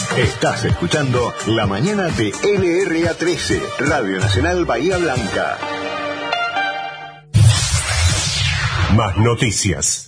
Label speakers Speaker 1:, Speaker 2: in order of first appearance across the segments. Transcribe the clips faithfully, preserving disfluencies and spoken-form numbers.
Speaker 1: Estás escuchando La Mañana de L R A trece, Radio Nacional Bahía Blanca. Más noticias.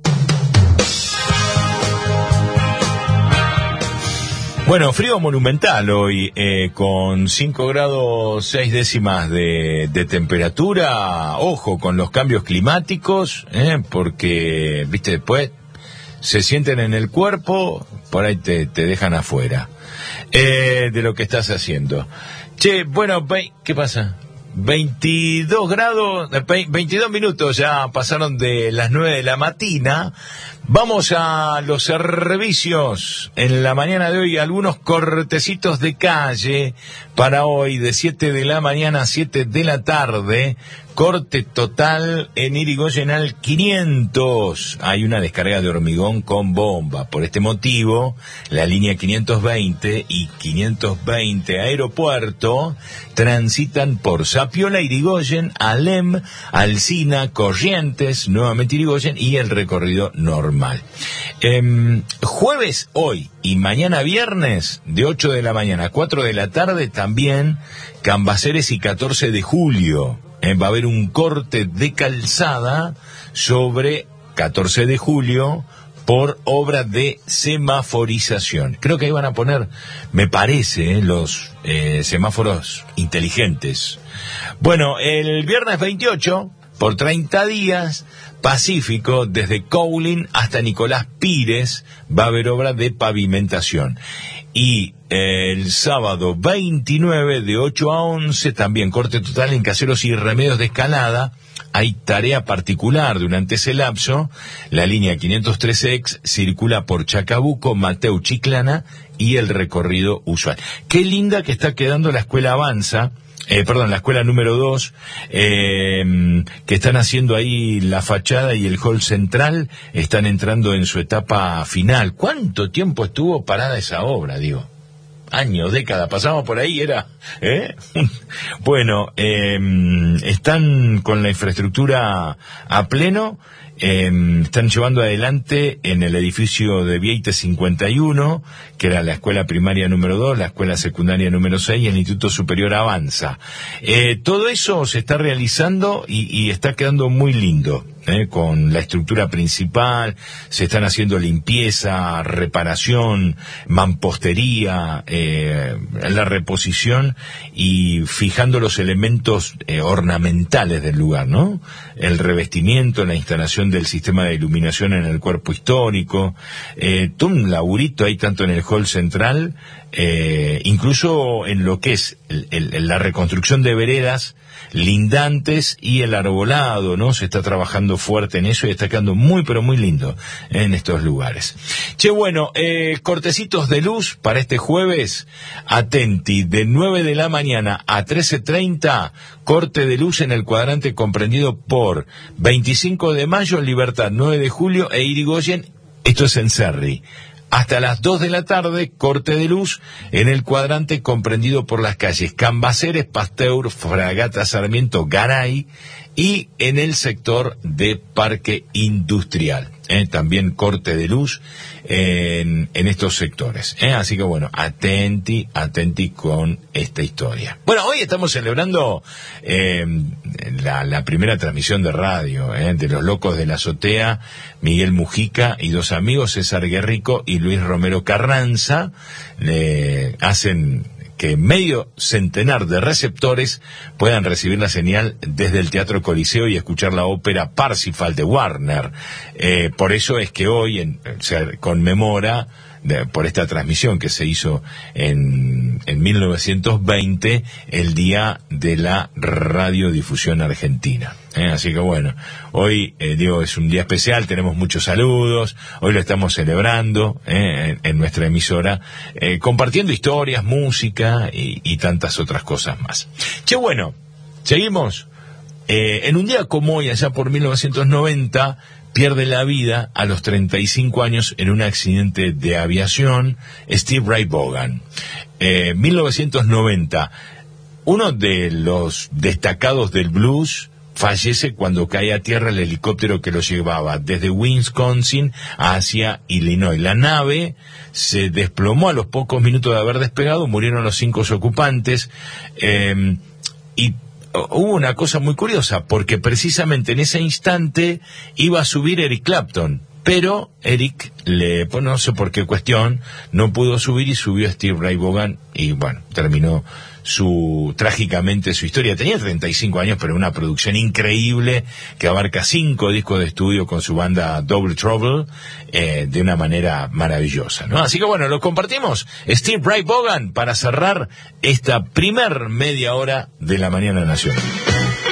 Speaker 2: Bueno, frío monumental hoy, eh, con cinco grados seis décimas de, de temperatura. Ojo con los cambios climáticos, eh, porque, viste, después se sienten en el cuerpo, por ahí te, te dejan afuera eh, de lo que estás haciendo. Che, bueno, ¿qué pasa? veintidós grados, veintidós minutos ya pasaron de las nueve de la mañana. Vamos a los servicios en la mañana de hoy, algunos cortecitos de calle para hoy de siete de la mañana a siete de la tarde. Corte total en Irigoyen al quinientos. Hay una descarga de hormigón con bomba. Por este motivo, la línea quinientos veinte y quinientos veinte Aeropuerto transitan por Zapiola, Irigoyen, Alem, Alsina, Corrientes, nuevamente Irigoyen y el recorrido normal. Eh, jueves hoy y mañana viernes de ocho de la mañana a cuatro de la tarde también Cambaceres y catorce de julio. Eh, va a haber un corte de calzada sobre catorce de julio por obra de semaforización. Creo que ahí van a poner, me parece, eh, los eh, semáforos inteligentes. Bueno, el viernes veintiocho, por treinta días, Pacífico, desde Cowlin hasta Nicolás Pires, va a haber obra de pavimentación. Y el sábado veintinueve, de ocho a once, también corte total en Caseros y Remedios de Escalada. Hay tarea particular durante ese lapso. La línea quinientos trece X circula por Chacabuco, Mateu, Chiclana y el recorrido usual. Qué linda que está quedando la Escuela Avanza. Eh, perdón, la escuela número dos, eh, que están haciendo ahí la fachada y el hall central, están entrando en su etapa final. ¿Cuánto tiempo estuvo parada esa obra, digo? Años, décadas, pasamos por ahí, era, ¿eh? Bueno, eh, están con la infraestructura a pleno. Eh, están llevando adelante en el edificio de Vieites cincuenta y uno, que era la escuela primaria número dos, la escuela secundaria número seis y el Instituto Superior Avanza. Eh, todo eso se está realizando y, y está quedando muy lindo. Eh, con la estructura principal, se están haciendo limpieza, reparación, mampostería, eh, la reposición y fijando los elementos eh, ornamentales del lugar, ¿no? El revestimiento, la instalación del sistema de iluminación en el cuerpo histórico, eh, todo un laburito ahí tanto en el hall central, eh, incluso en lo que es el, el, la reconstrucción de veredas lindantes y el arbolado, ¿no? Se está trabajando fuerte en eso y está quedando muy pero muy lindo en estos lugares. Che, bueno, eh, cortecitos de luz para este jueves. Atenti, de nueve de la mañana a trece treinta, corte de luz en el cuadrante comprendido por veinticinco de mayo, Libertad, nueve de julio e Irigoyen. Esto es en Cerri. Hasta las dos de la tarde, corte de luz en el cuadrante comprendido por las calles Cambaceres, Pasteur, Fragata Sarmiento, Garay y en el sector de Parque Industrial. Eh, también corte de luz en, en estos sectores. Eh, así que bueno, atenti, atenti con esta historia. Bueno, hoy estamos celebrando eh, la, la primera transmisión de radio eh, de Los Locos de la Azotea, Miguel Mujica y dos amigos, César Guerrico y Luis Romero Carranza, le hacen que medio centenar de receptores puedan recibir la señal desde el Teatro Coliseo y escuchar la ópera Parsifal de Warner. Eh, por eso es que hoy en, se conmemora de, por esta transmisión que se hizo en, en mil novecientos veinte, el Día de la Radiodifusión Argentina. Eh, así que bueno, hoy, eh, digo, es un día especial, tenemos muchos saludos, hoy lo estamos celebrando eh, en, en nuestra emisora, eh, compartiendo historias, música y, y tantas otras cosas más. Che, bueno, seguimos. Eh, en un día como hoy, allá por mil novecientos noventa, pierde la vida a los treinta y cinco años en un accidente de aviación Steve Ray Vaughan. Eh, mil novecientos noventa, uno de los destacados del blues, fallece cuando cae a tierra el helicóptero que lo llevaba desde Wisconsin hacia Illinois. La nave se desplomó a los pocos minutos de haber despegado, murieron los cinco ocupantes, eh, y hubo una cosa muy curiosa, porque precisamente en ese instante iba a subir Eric Clapton, pero Eric, le, pues no sé por qué cuestión, no pudo subir y subió Steve Ray Vaughan, y bueno, terminó su trágicamente su historia. Tenía treinta y cinco años, pero una producción increíble que abarca cinco discos de estudio con su banda Double Trouble, eh, de una manera maravillosa, ¿no? Así que bueno, lo compartimos, Steve Ray Vaughan, para cerrar esta primer media hora de La Mañana Nacional.